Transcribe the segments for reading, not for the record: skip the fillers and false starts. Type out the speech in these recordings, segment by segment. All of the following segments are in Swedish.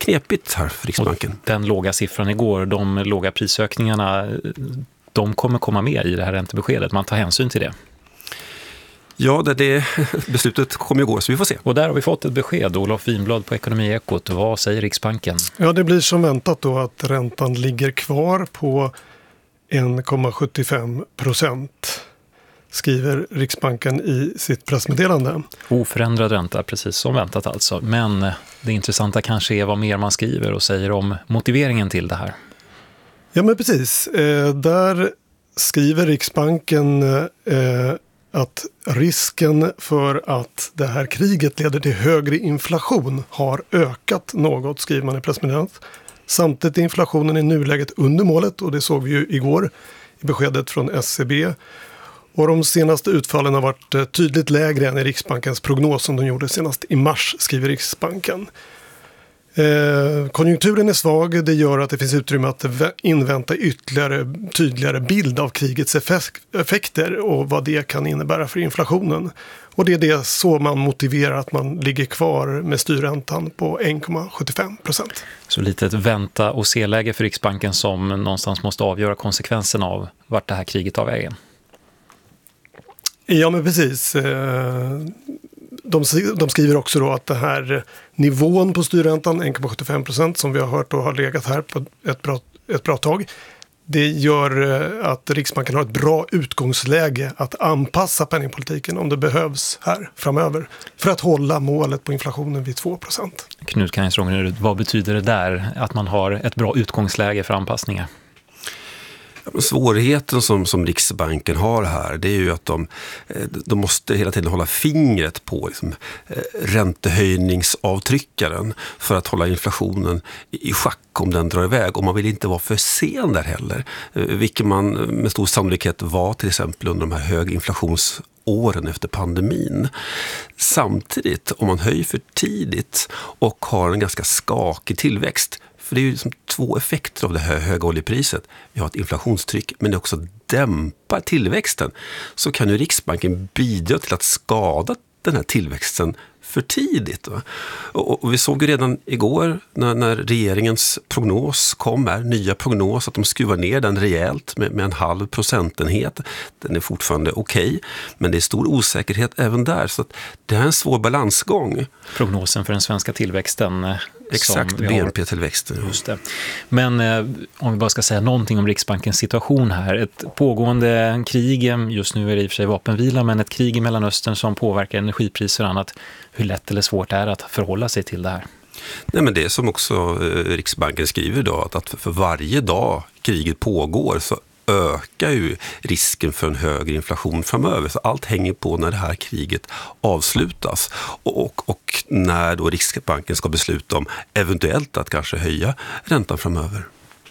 knepigt här för Riksbanken. Och den låga siffran igår, de låga prisökningarna, de kommer komma med i det här räntebeskedet. Man tar hänsyn till det. Ja, det beslutet kommer ju gå, så vi får se. Och där har vi fått ett besked. Olof Winblad på Ekonomiekot. Vad säger Riksbanken? Ja, det blir som väntat då att räntan ligger kvar på 1,75%, skriver Riksbanken i sitt pressmeddelande. Oförändrad ränta, precis som väntat alltså. Men det intressanta kanske är vad mer man skriver och säger om motiveringen till det här. Ja, men precis. Där skriver Riksbanken att risken för att det här kriget leder till högre inflation har ökat något, skriver man i pressmeddelandet. Samtidigt är inflationen i nuläget under målet, och det såg vi ju igår i beskedet från SCB. Och de senaste utfallen har varit tydligt lägre än i Riksbankens prognos som de gjorde senast i mars, skriver Riksbanken. Konjunkturen är svag, det gör att det finns utrymme att invänta ytterligare tydligare bild av krigets effekter och vad det kan innebära för inflationen. Och det är det så man motiverar att man ligger kvar med styrräntan på 1,75%. Så lite ett vänta och se-läge för Riksbanken som någonstans måste avgöra konsekvenserna av vart det här kriget tar vägen. Ja, men precis. De skriver också då att det här nivån på styrräntan, 1,75%, som vi har hört och har legat här på ett bra tag, det gör att Riksbanken har ett bra utgångsläge att anpassa penningpolitiken om det behövs här framöver för att hålla målet på inflationen vid 2%. Knut Kainz-Rongerud, vad betyder det där att man har ett bra utgångsläge för anpassningar? Svårigheten som Riksbanken har här, det är ju att de måste hela tiden hålla fingret på räntehöjningsavtryckaren för att hålla inflationen i schack om den drar iväg. Och man vill inte vara för sen där heller, vilket man med stor sannolikhet var till exempel under de här höginflationsåren efter pandemin. Samtidigt, om man höjer för tidigt och har en ganska skakig tillväxt, för det är ju liksom två effekter av det här höga oljepriset. Vi har ett inflationstryck, men det också dämpar tillväxten. Så kan ju Riksbanken bidra till att skada den här tillväxten för tidigt. Va? Och vi såg ju redan igår när regeringens prognos kom, nya prognos, att de skruvar ner den rejält med 0,5 procentenhet. Den är fortfarande okej, men det är stor osäkerhet även där. Så att det är en svår balansgång. Prognosen för den svenska tillväxten. Exakt, BNP-tillväxten. Just det. Men om vi bara ska säga någonting om Riksbankens situation här. Ett pågående krig, just nu är det i och för sig vapenvila, men ett krig i Mellanöstern som påverkar energipriser och annat. Hur lätt eller svårt är det att förhålla sig till det här? Nej, men det som också Riksbanken skriver idag, att för varje dag kriget pågår så ökar ju risken för en högre inflation framöver. Så allt hänger på när det här kriget avslutas och när då Riksbanken ska besluta om eventuellt att kanske höja räntan framöver.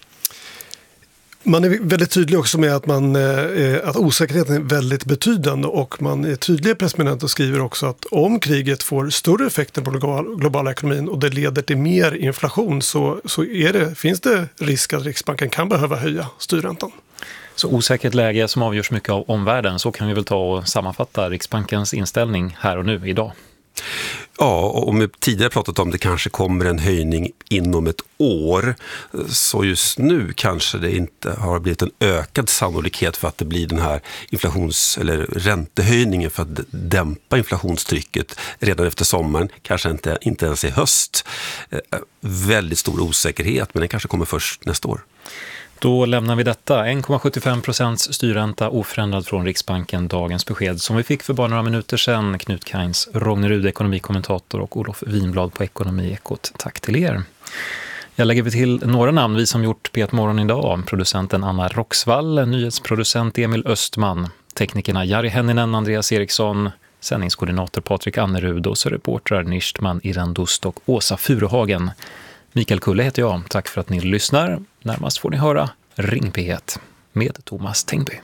Man är väldigt tydlig också med att osäkerheten är väldigt betydande, och man är tydlig i pressmeddelandet och skriver också att om kriget får större effekter på globala ekonomin och det leder till mer inflation så finns det risk att Riksbanken kan behöva höja styrräntan. Så osäkert läge som avgörs mycket av omvärlden, så kan vi väl ta och sammanfatta Riksbankens inställning här och nu idag. Ja, och om vi tidigare pratat om det kanske kommer en höjning inom ett år, så just nu kanske det inte har blivit en ökad sannolikhet för att det blir den här eller räntehöjningen för att dämpa inflationstrycket redan efter sommaren, kanske inte ens i höst. Väldigt stor osäkerhet, men den kanske kommer först nästa år. Då lämnar vi detta. 1,75% styrränta oförändrad från Riksbanken. Dagens besked som vi fick för bara några minuter sedan. Knut Kainz-Rongerud, ekonomikommentator, och Olof Winblad på Ekonomiekot. Tack till er. Jag lägger till några namn vi som gjort P1 Morgon idag. Producenten Anna Roxvall, nyhetsproducent Emil Östman, teknikerna Jari Henninen, Andreas Eriksson, sändningskoordinator Patrik Annerud och så reportrar Nishtman Irandust och Åsa Furuhagen. Mikael Kulle heter jag. Tack för att ni lyssnar. Närmast får ni höra Ring P1 med Thomas Tengby.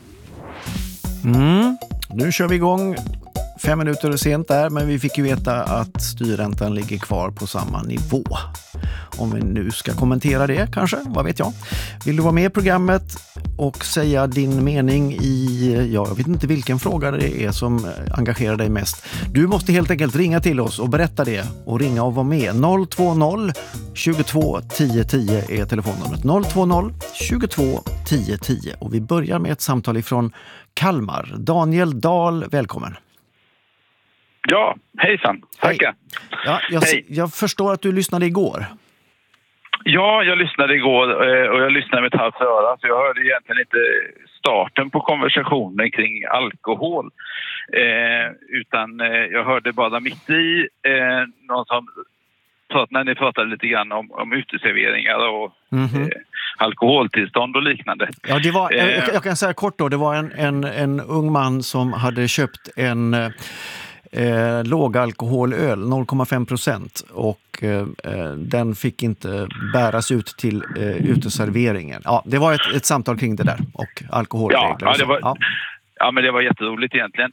Nu kör vi igång. 5 minuter sent där, men vi fick ju veta att styrräntan ligger kvar på samma nivå. om vi nu ska kommentera det kanske, vad vet jag. Vill du vara med i programmet och säga din mening i, jag vet inte vilken fråga det är som engagerar dig mest. Du måste helt enkelt ringa till oss och berätta det och ringa och vara med. 020 22 10 10 är telefonnumret. 020 22 10 10 och vi börjar med ett samtal ifrån Kalmar. Daniel Dahl, välkommen. Ja, hejsan. Tackar. Ja, jag förstår att du lyssnade igår. Ja, jag lyssnade igår och jag lyssnade med ett halvt öra, så jag hörde egentligen inte starten på konversationen kring alkohol. Utan jag hörde bara mitt i någon som när ni pratade lite grann om uteserveringar och alkoholtillstånd och liknande. Ja, det var, jag kan säga kort då, det var en ung man som hade köpt en lågalkoholöl, 0,5%, och den fick inte bäras ut till uteserveringen. Ja, det var ett samtal kring det där och alkoholregler. Ja, men det var jätteroligt egentligen.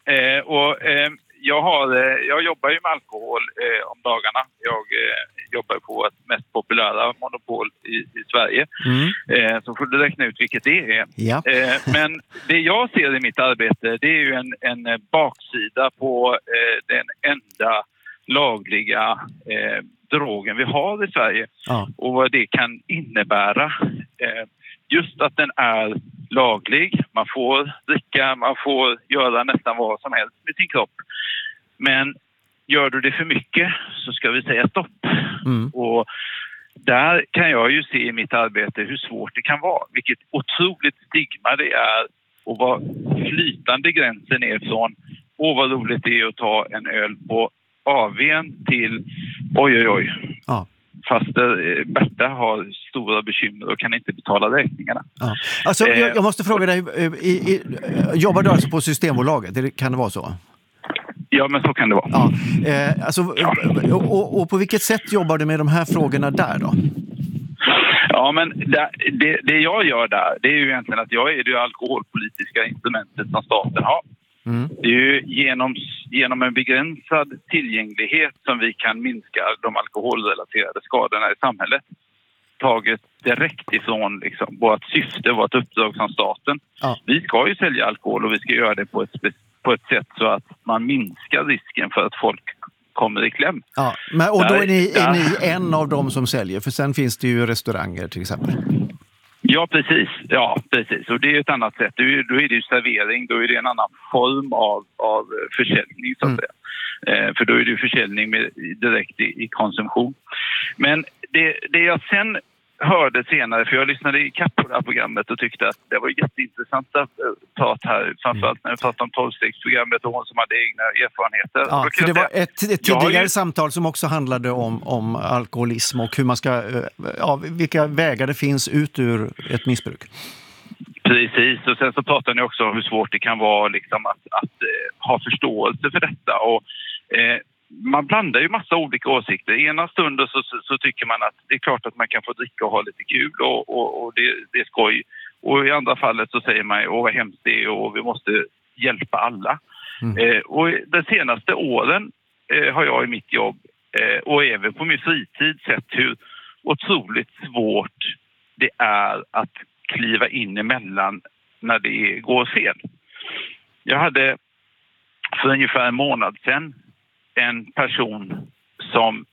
Jag jobbar ju med alkohol om dagarna. Jag jobbar på ett mest populära monopol i Sverige. Så får du räkna ut vilket det är. Ja. Men det jag ser i mitt arbete, det är ju en baksida på den enda lagliga drogen vi har i Sverige. Ja. Och vad det kan innebära. Just att den är laglig. Man får dricka, man får göra nästan vad som helst med sin kropp. Men gör du det för mycket så ska vi säga stopp. Och där kan jag ju se i mitt arbete hur svårt det kan vara. Vilket otroligt stigma det är och vad flytande gränsen är från vad roligt det är att ta en öl på AW:n till oj. Ja. Fast Berta har stora bekymmer och kan inte betala räkningarna. Ja. Alltså, jag måste fråga dig, jobbar du alltså på Systembolaget? Kan det vara så? Ja, men så kan det vara. Ja. Och på vilket sätt jobbar du med de här frågorna där då? Ja, men det jag gör där, det är ju egentligen att jag är det alkoholpolitiska instrumentet som staten har. Det är ju genom en begränsad tillgänglighet som vi kan minska de alkoholrelaterade skadorna i samhället. Taget direkt ifrån liksom, vårt syfte, vårt uppdrag från staten. Ja. Vi ska ju sälja alkohol och vi ska göra det på ett sätt så att man minskar risken för att folk kommer i kläm. Ja, och då är ni en av dem som säljer, för sen finns det ju restauranger till exempel. Ja, precis. Och det är ett annat sätt. Då är det ju servering, då är det en annan form av försäljning så att säga. För då är det ju försäljning direkt i konsumtion. Men det jag sen hörde senare, för jag lyssnade i kapp på det här programmet och tyckte att det var jätteintressant att prata här, framförallt när vi pratade om 12-stegsprogrammet och hon som hade egna erfarenheter. Ja, för det var ett tidigare samtal som också handlade om alkoholism och hur man ska, vilka vägar det finns ut ur ett missbruk. Precis, och sen så pratar ni också om hur svårt det kan vara liksom, att ha förståelse för detta och man blandar ju massa olika åsikter. I ena stunden så tycker man att det är klart att man kan få dricka och ha lite kul och det är skoj. Och i andra fallet så säger man vad hemskt det är och vi måste hjälpa alla. Och de senaste åren har jag i mitt jobb och även på min fritid sett hur otroligt svårt det är att kliva in emellan när det går fel. Jag hade för ungefär en månad sedan en person som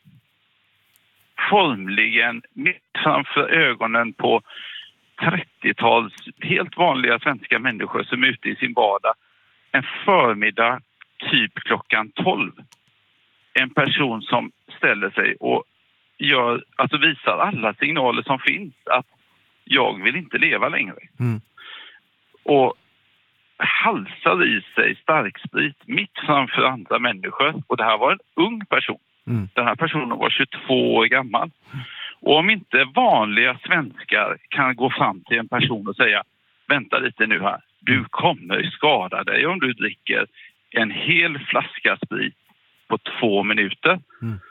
formligen mitt framför ögonen på 30-tals helt vanliga svenska människor som är ute i sin vardag en förmiddag typ klockan 12. En person som ställer sig och visar alla signaler som finns att jag vill inte leva längre. Och halsar i sig starksprit mitt framför andra människor. Och det här var en ung person. Den här personen var 22 år gammal. Och om inte vanliga svenskar kan gå fram till en person och säga vänta lite nu här. Du kommer skada dig om du dricker en hel flaska sprit på 2 minuter.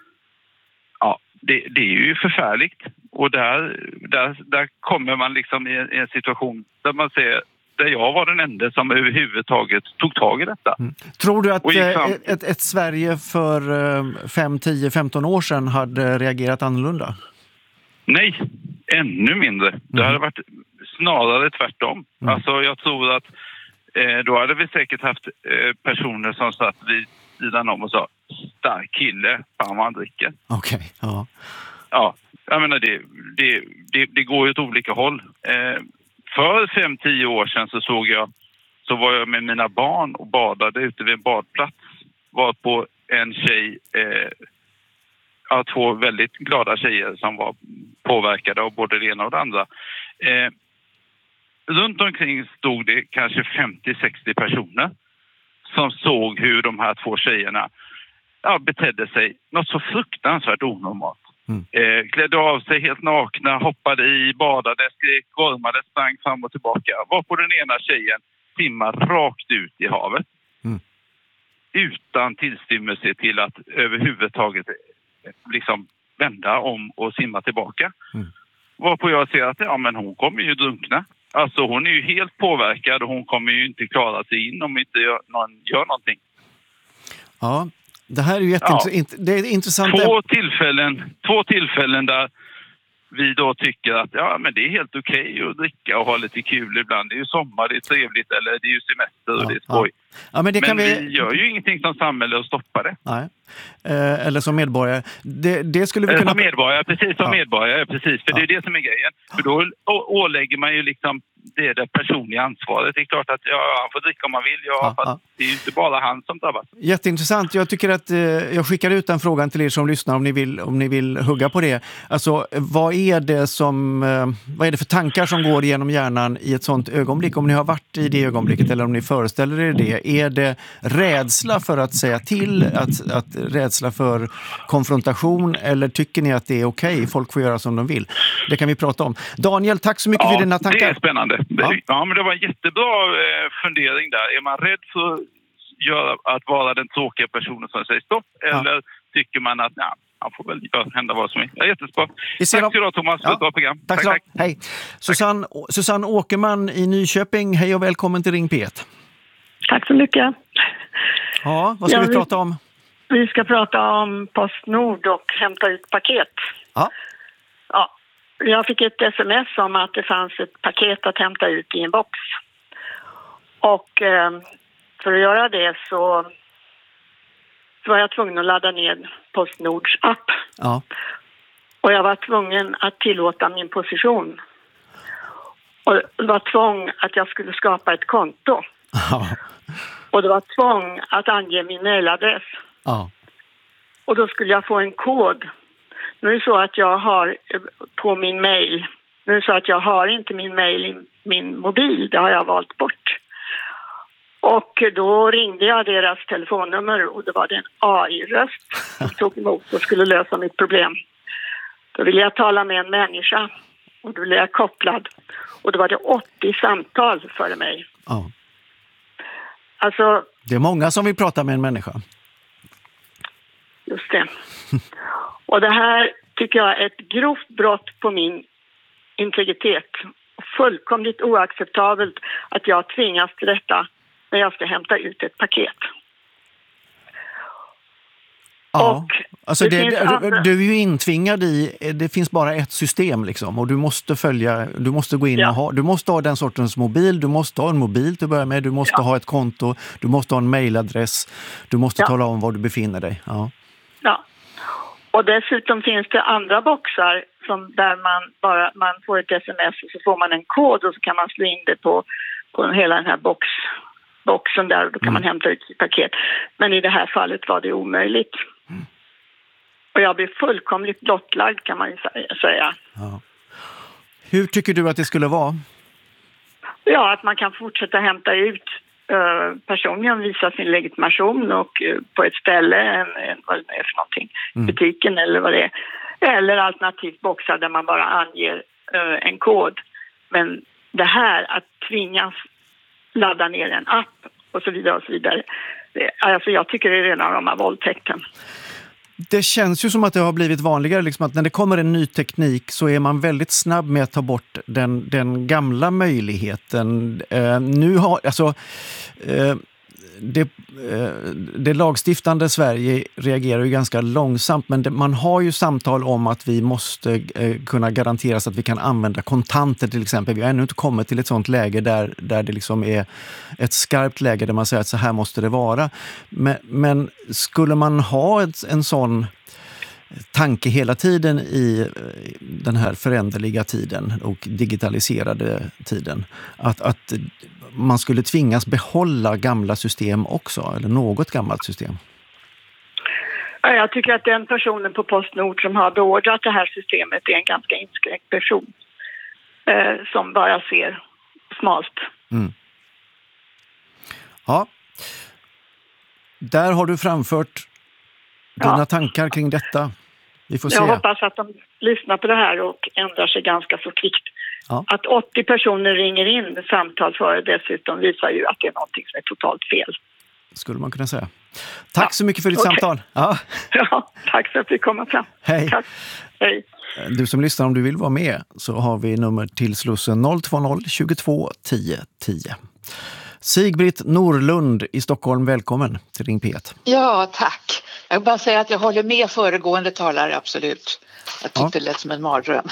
Ja, det är ju förfärligt. Och där kommer man liksom i en situation där man ser där jag var den enda som överhuvudtaget tog tag i detta. Tror du att ett Sverige för 5, 10, 15 år sedan hade reagerat annorlunda? Nej, ännu mindre. Det hade varit snarare tvärtom. Alltså jag tror att då hade vi säkert haft personer som satt vid sidan om och sa stark kille, fan vad han dricker. Okej, ja. Ja, jag menar det går ju åt olika håll. För 5-10 år sedan så var jag med mina barn och badade ute vid en badplats. Var på en tjej, två väldigt glada tjejer som var påverkade av både det ena och det andra. Runt omkring stod det kanske 50-60 personer som såg hur de här två tjejerna betedde sig något så fruktansvärt onormalt. Klädde av sig helt nakna, hoppade i, badade, skrek, gormade, sprang fram och tillbaka. Var på den ena tjejen simmar rakt ut i havet. Utan tillstymmelse till att överhuvudtaget liksom vända om och simma tillbaka. Varpå jag ser att men hon kommer ju drunkna. Alltså hon är ju helt påverkad och hon kommer ju inte klara sig in om inte någon gör någonting. Ja, det här är ju det är intressant. Två tillfällen där vi då tycker att men det är helt okej att dricka och ha lite kul ibland. Det är ju sommar, det är trevligt, eller det är ju semester och det är skoj. Ja, men vi gör ju ingenting som samhälle att stoppa det. Nej. Eller som medborgare. Det skulle vi kunna... Som medborgare, precis som medborgare, precis. För det är det som är grejen. För då ålägger man ju liksom det personliga ansvaret. Det är klart att han får dricka om man vill. Det är ju inte bara han som drabbas. Jätteintressant. Jag tycker att jag skickar ut den frågan till er som lyssnar om ni vill hugga på det. Alltså, vad är det för tankar som går genom hjärnan i ett sånt ögonblick? Om ni har varit i det ögonblicket eller om ni föreställer er det. Är det rädsla för att säga till? Att rädsla för konfrontation? Eller tycker ni att det är okej? Folk får göra som de vill. Det kan vi prata om. Daniel, tack så mycket för dina tankar. Det är spännande. Ja, men det var en jättebra fundering där. Är man rädd för att vara den tråkiga personen som säger stopp? Eller tycker man att han får väl hända vad som är? Ja, jättebra. Tack ska du ha, Thomas, för ett bra program. Tack. Hej. Susanne Åkerman i Nyköping. Hej och välkommen till Ring P1. Tack så mycket. Ja, vad ska vi prata om? Vi ska prata om Postnord och hämta ut paket. Ja. Jag fick ett sms om att det fanns ett paket att hämta ut i en box. Och för att göra det så var jag tvungen att ladda ner Postnords app. Ja. Och jag var tvungen att tillåta min position. Och det var tvång att jag skulle skapa ett konto. Ja. Och det var tvång att ange min mailadress. Ja. Och då skulle jag få en kod. Nu är det så att jag har på min mail. Nu är det så att jag har inte min mail i min mobil. Det har jag valt bort. Och då ringde jag deras telefonnummer och det var en AI-röst som tog emot och skulle lösa mitt problem. Då ville jag tala med en människa och då blev jag kopplad. Och då var det 80 samtal före mig. Ja. Alltså, det är många som vill prata med en människa. Just det. Och det här tycker jag är ett grovt brott på min integritet. Fullkomligt oacceptabelt att jag tvingas till detta när jag ska hämta ut ett paket. Ja, och alltså du är ju intvingad i, det finns bara ett system liksom och du måste gå in och du måste ha den sortens mobil, du måste ha en mobil till att börja med, du måste ha ett konto, du måste ha en mailadress, du måste tala om var du befinner dig. Ja. Och dessutom finns det andra boxar där man får ett sms och så får man en kod och så kan man slå in det på hela den här boxen där och då kan man hämta ut sitt paket. Men i det här fallet var det omöjligt. Och jag blev fullkomligt blottlagd kan man ju säga. Ja. Hur tycker du att det skulle vara? Ja, att man kan fortsätta hämta ut personligen, visa sin legitimation och på ett ställe, vad det är för någonting, butiken eller vad det är. Eller alternativt boxar där man bara anger en kod. Men det här att tvingas ladda ner en app och så vidare och så vidare. Alltså jag tycker det är rena rama våldtäkten. Det känns ju som att det har blivit vanligare liksom att när det kommer en ny teknik så är man väldigt snabb med att ta bort den gamla möjligheten. det lagstiftande Sverige reagerar ju ganska långsamt, men man har ju samtal om att vi måste kunna garantera så att vi kan använda kontanter till exempel. Vi har ännu inte kommit till ett sådant läge där det liksom är ett skarpt läge där man säger att så här måste det vara. Men skulle man ha en sån tanke hela tiden i den här föränderliga tiden och digitaliserade tiden, att man skulle tvingas behålla gamla system också, eller något gammalt system? Jag tycker att den personen på Postnord som har beordrat det här systemet är en ganska inskränkt person som bara ser smalt. Mm. Ja. Där har du framfört dina tankar kring detta. Vi får se. Jag hoppas att de lyssnar på det här och ändrar sig ganska så kvickt. Ja. Att 80 personer ringer in samtal före dessutom visar ju att det är någonting som är totalt fel. Skulle man kunna säga. Tack så mycket för ditt samtal. Ja. Ja, tack för att vi kom fram. Hej. Tack. Hej. Du som lyssnar, om du vill vara med så har vi nummer till Slussen 020 22 10 10. Sigbritt Norlund i Stockholm, välkommen till Ring P1. Ja, tack. Jag vill bara säga att jag håller med föregående talare, absolut. Jag tyckte det lät som en mardröm.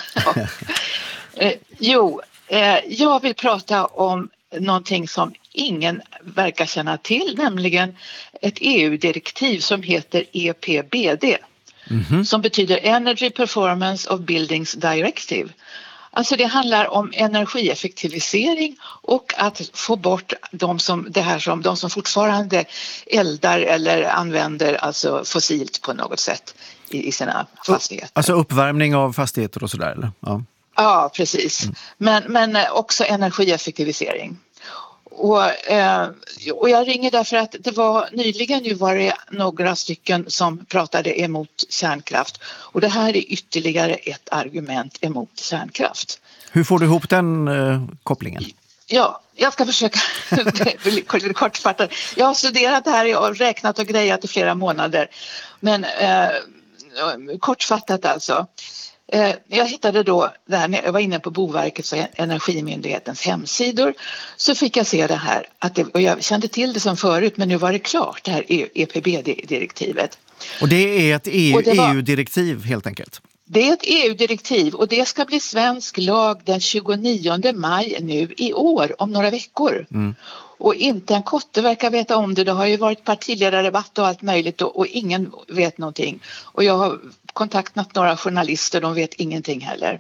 Jag vill prata om någonting som ingen verkar känna till, nämligen ett EU-direktiv som heter EPBD. Som betyder Energy Performance of Buildings Directive. Alltså det handlar om energieffektivisering och att få bort de som fortfarande eldar eller använder alltså fossilt på något sätt i sina fastigheter. Alltså uppvärmning av fastigheter och sådär, eller? Ja, precis. Men också energieffektivisering. Och jag ringer därför att nyligen var det några stycken som pratade emot kärnkraft. Och det här är ytterligare ett argument emot kärnkraft. Hur får du ihop den kopplingen? Ja, jag ska försöka kortfattat. Jag har studerat det här och räknat och grejat i flera månader. Men kortfattat alltså. Jag hittade då, när jag var inne på Boverkets och Energimyndighetens hemsidor, så fick jag se det här. Och jag kände till det som förut, men nu var det klart, det här EPB-direktivet. Och det är ett EU-direktiv helt enkelt? Det är ett EU-direktiv och det ska bli svensk lag den 29 maj nu i år, om några veckor. Och inte en kotte verkar veta om det. Det har ju varit partiledardebatt och allt möjligt och ingen vet någonting. Och jag har kontaktat några journalister, de vet ingenting heller.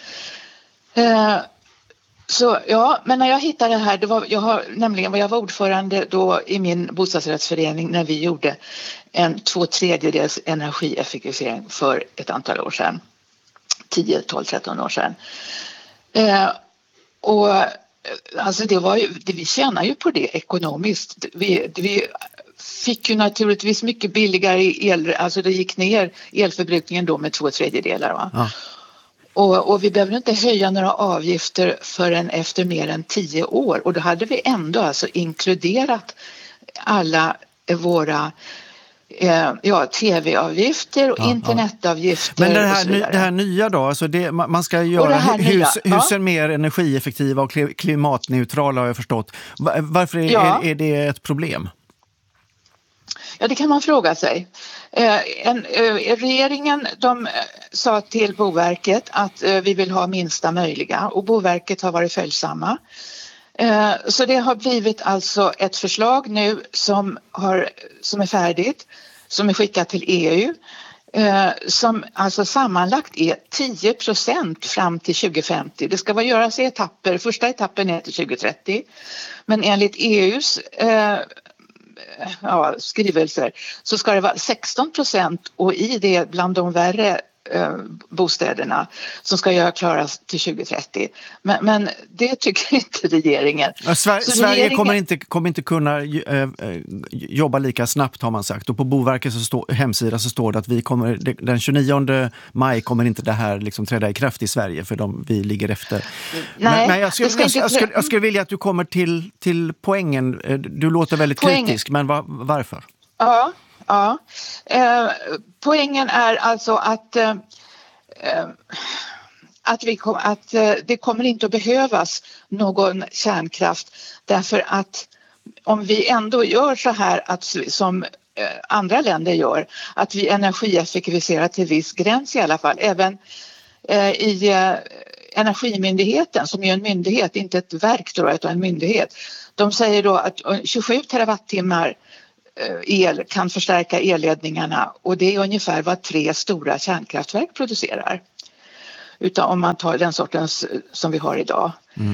Men när jag hittade det här, jag var ordförande då i min bostadsrättsförening när vi gjorde en 2/3 energieffektivisering för ett antal år sedan. 10, 12, 13 år sedan. Alltså vi tjänar ju på det ekonomiskt. Vi fick ju naturligtvis mycket billigare el, alltså det gick ner elförbrukningen då med 2/3. Va? Ja. Och vi behöver inte höja några avgifter förrän efter mer än 10 år. Och då hade vi ändå alltså inkluderat alla våra tv-avgifter och internetavgifter. Men det här nya då, alltså man ska göra husen mer energieffektiva och klimatneutrala, har jag förstått. Varför är det ett problem? Ja, det kan man fråga sig. Regeringen sa till Boverket att vi vill ha minsta möjliga och Boverket har varit följsamma. Så det har blivit alltså ett förslag nu som är färdigt, som är skickat till EU, som alltså sammanlagt är 10% fram till 2050. Det ska göras i etapper. Första etappen är till 2030, men enligt EUs skrivelser så ska det vara 16% och i det bland de värre bostäderna som ska klaras till 2030. Men det tycker inte regeringen. Sverige kommer inte kunna jobba lika snabbt, har man sagt. Och på Boverkets hemsida så står det att den 29 maj kommer inte det här liksom träda i kraft i Sverige för vi ligger efter. Nej, men jag skulle vilja att du kommer till poängen. Du låter väldigt kritisk, men varför? Ja. Poängen är alltså att det kommer inte att behövas någon kärnkraft därför att om vi ändå gör så här att som andra länder gör, att vi energieffektiviserar till viss gräns i alla fall, även i Energimyndigheten, som är en myndighet, inte ett verk då, utan en myndighet. De säger då att 27 terawattimmar el kan förstärka elledningarna, och det är ungefär vad 3 stora kärnkraftverk producerar. Utan om man tar den sortens som vi har idag.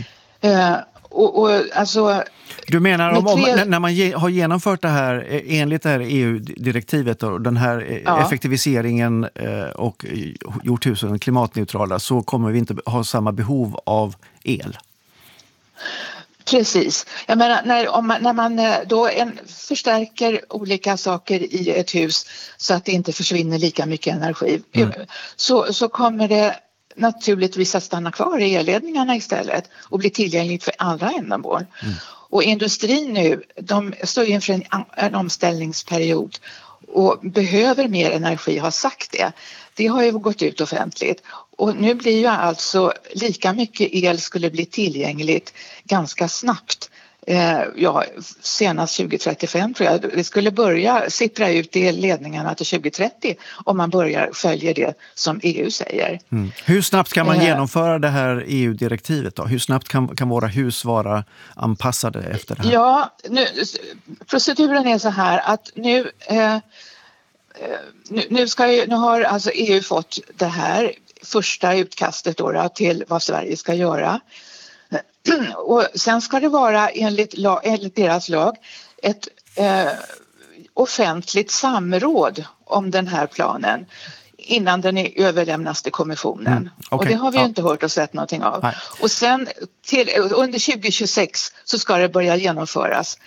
Alltså, du menar när man har genomfört det här enligt det här EU-direktivet och den här effektiviseringen och gjort husen klimatneutrala, så kommer vi inte ha samma behov av el? Precis. Jag menar, när man då förstärker olika saker i ett hus så att det inte försvinner lika mycket energi, så kommer det naturligtvis att stanna kvar i elledningarna istället och bli tillgängligt för andra ändamål. Och industrin nu, de står inför en omställningsperiod och behöver mer energi, har sagt det. Det har ju gått ut offentligt. Och nu blir ju alltså lika mycket el skulle bli tillgängligt ganska snabbt. Senast 2035 tror jag. Det skulle börja sippra ut i ledningarna till 2030 om man följer det som EU säger. Hur snabbt kan man genomföra det här EU-direktivet då? Hur snabbt kan våra hus vara anpassade efter det här? Ja, proceduren är så här att nu har alltså EU fått det här första utkastet då till vad Sverige ska göra. Och sen ska det vara enligt deras lag ett offentligt samråd om den här planen innan den överlämnas till kommissionen. Och det har vi ju inte hört och sett någonting av. Nej. Och sen under 2026 så ska det börja genomföras.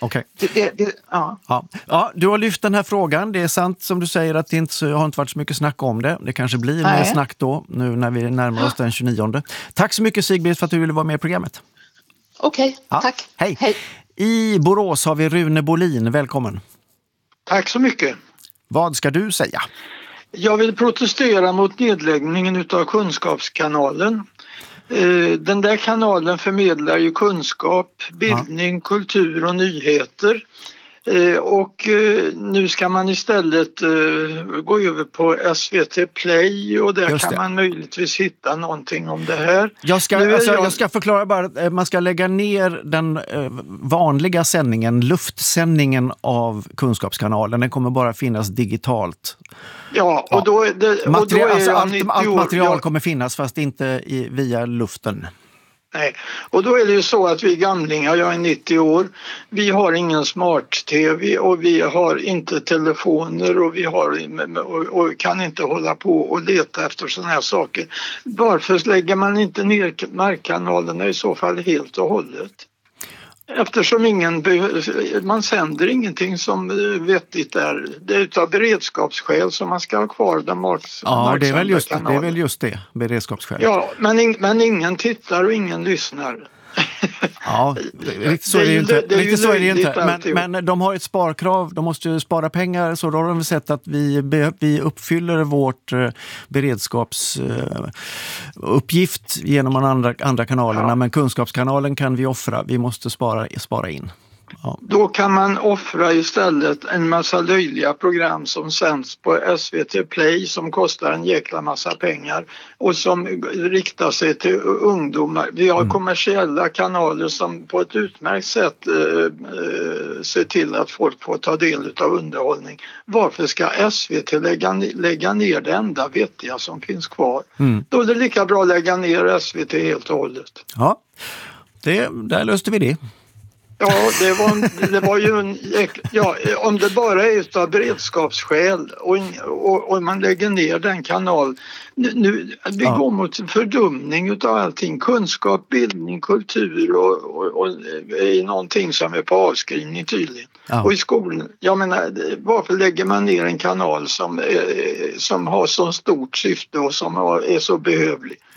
Du har lyft den här frågan. Det är sant som du säger att det inte har inte varit så mycket snack om det. Det kanske blir mer snack då, nu när vi närmar oss den 29. Tack så mycket Sigbritt för att du ville vara med i programmet. Okej, tack. Hej. I Borås har vi Rune Bolin. Välkommen. Tack så mycket. Vad ska du säga? Jag vill protestera mot nedläggningen av Kunskapskanalen. Den där kanalen förmedlar ju kunskap, bildning, kultur och nyheter. Och nu ska man istället gå över på SVT Play och där kan man möjligtvis hitta någonting om det här. Jag ska förklara bara att man ska lägga ner den vanliga sändningen, luftsändningen av Kunskapskanalen. Den kommer bara finnas digitalt. Ja, och då är det... Allt material kommer finnas fast inte via luften. Nej, och då är det ju så att vi gamlingar, jag är 90 år, vi har ingen smart-tv och vi har inte telefoner och kan inte hålla på och leta efter sådana här saker. Varför lägger man inte ner markkanalerna i så fall helt och hållet? Eftersom man sänder ingenting som vettigt är. Det är utav beredskapsskäl som man ska ha kvar den marksända det är väl just det, beredskapsskäl. Ja, men ingen tittar och ingen lyssnar. Ja, riktigt så är det inte. Men de har ett sparkrav, de måste ju spara pengar, så då har de sett att vi uppfyller vårt beredskapsuppgift genom andra kanalerna, men Kunskapskanalen kan vi offra, vi måste spara in. Ja. Då kan man offra istället en massa löjliga program som sänds på SVT Play som kostar en jäkla massa pengar och som riktar sig till ungdomar. Vi har kommersiella kanaler som på ett utmärkt sätt ser till att folk får ta del av underhållning. Varför ska SVT lägga ner det enda vettiga som finns kvar? Då är det lika bra att lägga ner SVT helt och hållet. Ja, där löste vi det. Ja, det var ju om det bara är av beredskapsskäl och man lägger ner den kanal. Vi går mot en fördumning utav allting. Kunskap, bildning, kultur och är någonting som är på avskrivning tydligen. Ja. Och i skolan, jag menar, varför lägger man ner en kanal som har så stort syfte och som är så behövlig? Ja.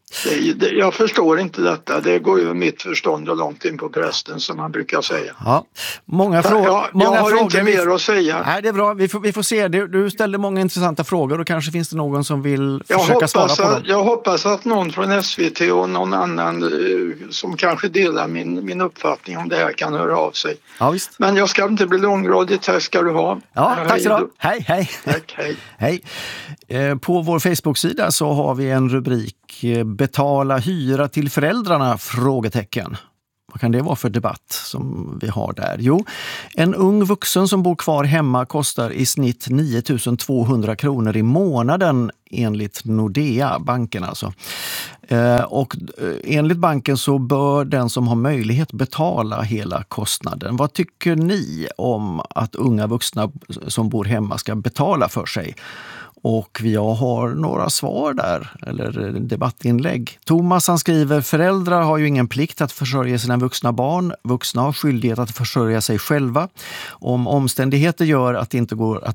Jag förstår inte detta. Det går ju mitt förstånd och långt in på prästen, som man brukar säga. Ja, många frågor. Jag har inte mer att säga. Nej, det är bra. Vi får se. Du ställde många intressanta frågor och kanske finns det någon som vill försöka svara på dem. Jag hoppas att någon från SVT och någon annan som kanske delar min uppfattning om det här kan höra av sig. Ja, visst. Men jag ska inte bli långrådig. Tack ska du ha. Ja, tack så du. Hej. Tack, hej. På vår Facebook-sida så har vi en rubrik: betala hyra till föräldrarna? Frågetecken. Vad kan det vara för debatt som vi har där? Jo, en ung vuxen som bor kvar hemma kostar i snitt 9 200 kronor i månaden enligt Nordea, banken alltså. Och enligt banken så bör den som har möjlighet betala hela kostnaden. Vad tycker ni om att unga vuxna som bor hemma ska betala för sig? Och jag har några svar där, eller debattinlägg. Thomas, han skriver: föräldrar har ju ingen plikt att försörja sina vuxna barn. Vuxna har skyldighet att försörja sig själva. Om omständigheter gör att det inte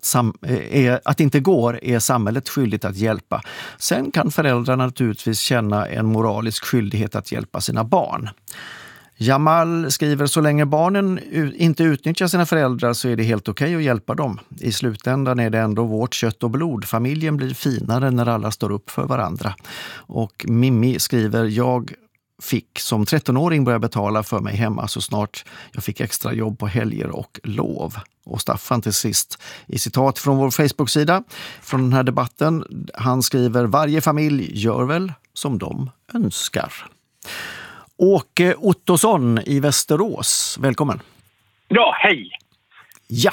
går är samhället skyldigt att hjälpa. Sen kan föräldrarna naturligtvis känna en moralisk skyldighet att hjälpa sina barn. Jamal skriver: så länge barnen inte utnyttjar sina föräldrar så är det helt okej att hjälpa dem. I slutändan är det ändå vårt kött och blod. Familjen blir finare när alla står upp för varandra. Och Mimmi skriver: jag fick som 13-åring börja betala för mig hemma så snart jag fick extra jobb på helger och lov. Och Staffan till sist, i citat från vår Facebook-sida från den här debatten, han skriver: varje familj gör väl som de önskar. Åke Ottosson i Västerås, välkommen. Ja, hej. Ja.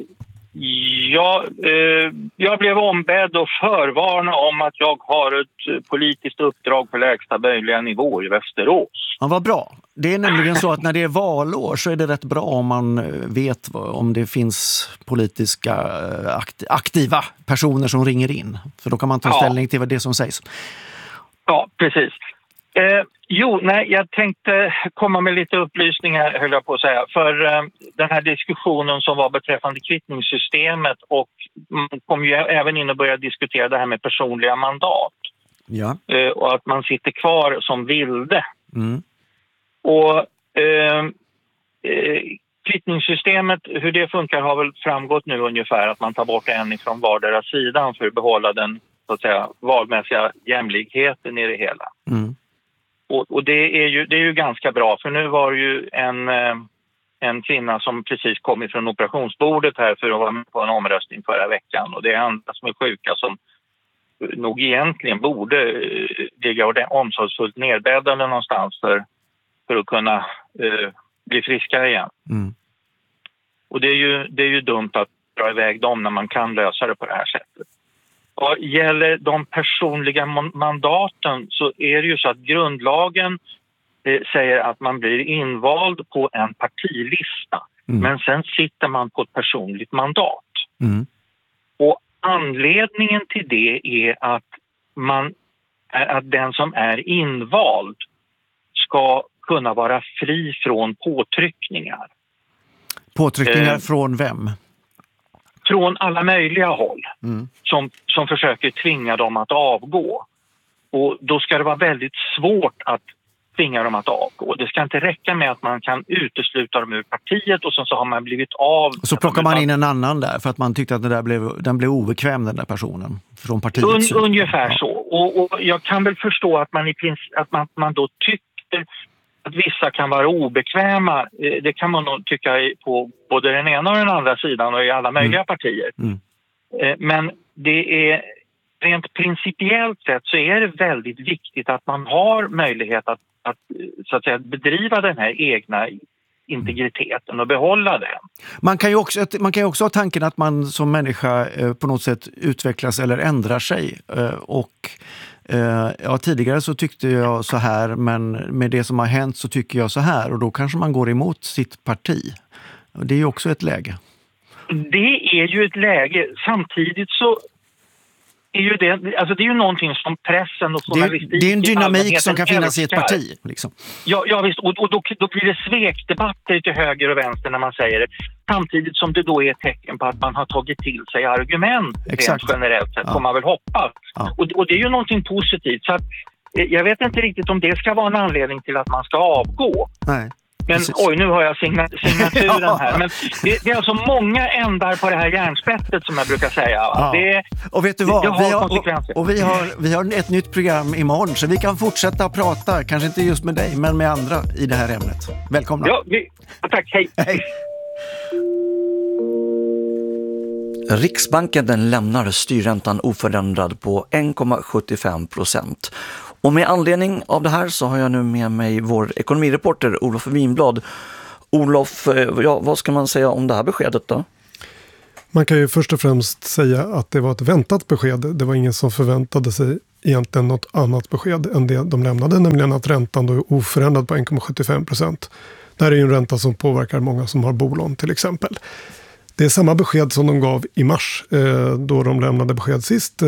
Jag blev ombedd att förvarna om att jag har ett politiskt uppdrag på lägsta möjliga nivå i Västerås. Ja, vad bra. Det är nämligen så att när det är valår så är det rätt bra om man vet om det finns politiska aktiva personer som ringer in. För då kan man ta ställning till det som sägs. Ja, precis. Jag tänkte komma med lite upplysningar, höll jag på att säga, för den här diskussionen som var beträffande kvittningssystemet, och man kom ju även in och började diskutera det här med personliga mandat. Ja. Och att man sitter kvar som vilde. Mm. Och kvittningssystemet, hur det funkar har väl framgått nu ungefär, att man tar bort en från vardera sidan för att behålla den, så att säga, valmässiga jämlikheten i det hela. Mm. Och det är ju ganska bra, för nu var det ju en kvinna som precis kom ifrån operationsbordet här för att vara med på en omröstning förra veckan, och det är andra som är sjuka som nog egentligen borde ligga omsorgsfullt nedbäddade någonstans för att kunna bli friska igen. Mm. Och det är ju dumt att dra iväg dem när man kan lösa det på det här sättet. Vad gäller de personliga mandaten så är det ju så att grundlagen säger att man blir invald på en partilista. Mm. Men sen sitter man på ett personligt mandat. Mm. Och anledningen till det är att den som är invald ska kunna vara fri från påtryckningar. Påtryckningar från vem? Från alla möjliga håll. Mm. Som försöker tvinga dem att avgå. Och då ska det vara väldigt svårt att tvinga dem att avgå. Det ska inte räcka med att man kan utesluta dem ur partiet och så har man blivit av. Så plockar man in en annan där för att man tyckte att den blev obekväm, den där personen från partiet. Ungefär så. Och jag kan väl förstå att man då tycker att vissa kan vara obekväma. Det kan man nog tycka på både den ena och den andra sidan och i alla möjliga partier. Mm. Men det är rent principiellt sett så är det väldigt viktigt att man har möjlighet att så att säga bedriva den här egna integriteten och behålla den. Man kan ju också ha tanken att man som människa på något sätt utvecklas eller ändrar sig. Tidigare så tyckte jag så här, men med det som har hänt så tycker jag så här, och då kanske man går emot sitt parti. Det är ju också ett läge. Det är ju ett läge. Samtidigt så är ju det är ju någonting som pressen och journalistiken... Det är en dynamik som kan finnas i ett parti. Liksom. Ja visst, och då blir det svekdebatter till höger och vänster när man säger det. Samtidigt som det då är ett tecken på att man har tagit till sig argument rent generellt sett, får man väl hoppas. Ja. Och det är ju någonting positivt. Så att jag vet inte riktigt om det ska vara en anledning till att man ska avgå. Nej. Men oj, nu har jag signaturen här. Men det är alltså många ändar på det här järnspettet som jag brukar säga. Ja. Och vet du vad? Vi har ett nytt program imorgon så vi kan fortsätta att prata, kanske inte just med dig men med andra i det här ämnet. Välkomna. Ja, tack, hej. Riksbanken den lämnar styrräntan oförändrad på 1,75%. Och med anledning av det här så har jag nu med mig vår ekonomireporter Olof Vinblad. Olof, vad ska man säga om det här beskedet då? Man kan ju först och främst säga att det var ett väntat besked. Det var ingen som förväntade sig egentligen något annat besked än det de lämnade, nämligen att räntan då är oförändrad på 1,75%. Det här är ju en ränta som påverkar många som har bolån till exempel. Det är samma besked som de gav i mars då de lämnade besked sist.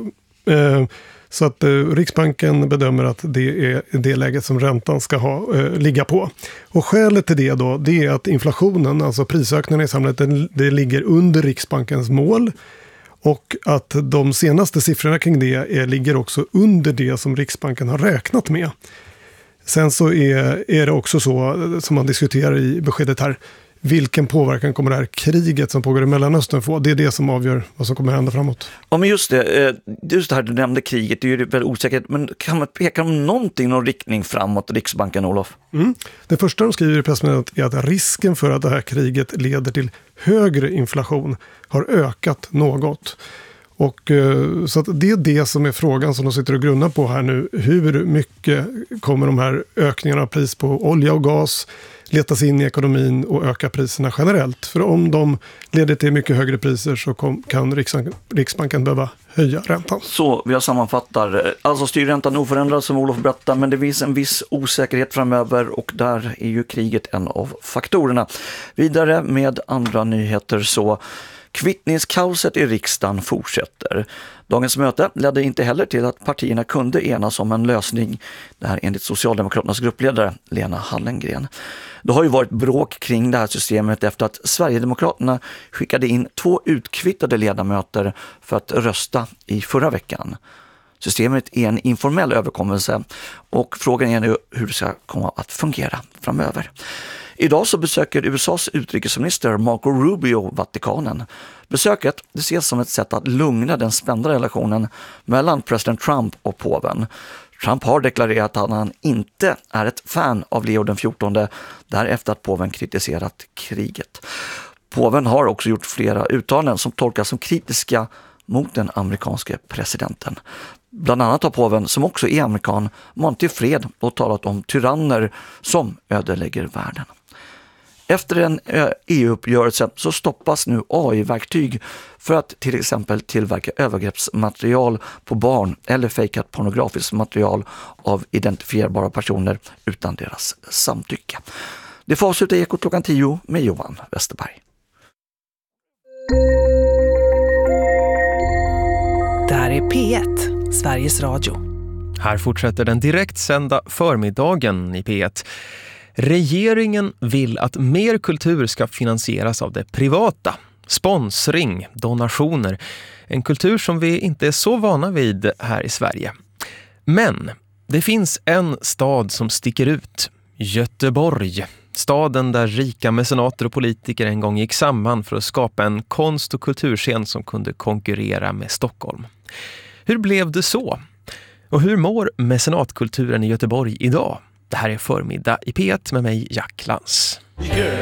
Så att Riksbanken bedömer att det är det läget som räntan ska ligga på. Och skälet till det då, det är att inflationen, alltså prisökningarna i samhället, det ligger under Riksbankens mål. Och att de senaste siffrorna kring det ligger också under det som Riksbanken har räknat med. Sen så är det också så som man diskuterar i beskedet här. Vilken påverkan kommer det här kriget som pågår i Mellanöstern få? Det är det som avgör vad som kommer hända framåt. Ja, men just det här du nämnde kriget, det är ju väldigt osäkert. Men kan man peka om någon riktning framåt Riksbanken, Olof? Det första de skriver i pressmeddelandet är att risken för att det här kriget leder till högre inflation har ökat något. Och så att det är det som är frågan som de sitter och grunnar på här nu. Hur mycket kommer de här ökningarna av pris på olja och gas letas in i ekonomin och öka priserna generellt? För om de leder till mycket högre priser så kan Riksbanken behöva höja räntan. Så vi sammanfattar, alltså styrräntan oförändrad som Olof berättar, men det finns en viss osäkerhet framöver och där är ju kriget en av faktorerna. Vidare med andra nyheter så kvittningskaoset i riksdagen fortsätter. Dagens möte ledde inte heller till att partierna kunde enas om en lösning. Det här enligt Socialdemokraternas gruppledare Lena Hallengren. Det har ju varit bråk kring det här systemet efter att Sverigedemokraterna skickade in 2 utkvittade ledamöter för att rösta i förra veckan. Systemet är en informell överkommelse och frågan är nu hur det ska komma att fungera framöver. Idag så besöker USAs utrikesminister Marco Rubio Vatikanen. Besöket det ses som ett sätt att lugna den spända relationen mellan president Trump och påven. Trump har deklarerat att han inte är ett fan av Leo den 14 därefter att påven kritiserat kriget. Påven har också gjort flera uttalanden som tolkas som kritiska mot den amerikanske presidenten. Bland annat har påven, som också är amerikan, manat till fred och talat om tyranner som ödelägger världen. Efter en EU-uppgörelse så stoppas nu AI-verktyg för att till exempel tillverka övergreppsmaterial på barn eller fejkat pornografiskt material av identifierbara personer utan deras samtycke. Det får avsluta Ekot klockan 10 med Johan Westerberg. Där är P1, Sveriges Radio. Här fortsätter den direktsända förmiddagen i P1. Regeringen vill att mer kultur ska finansieras av det privata. Sponsring, donationer. En kultur som vi inte är så vana vid här i Sverige. Men det finns en stad som sticker ut. Göteborg. Staden där rika mecenater och politiker en gång gick samman för att skapa en konst- och kulturscen som kunde konkurrera med Stockholm. Hur blev det så? Och hur mår mecenatkulturen i Göteborg idag? Det här är förmiddag i P1 med mig, Jack Lans.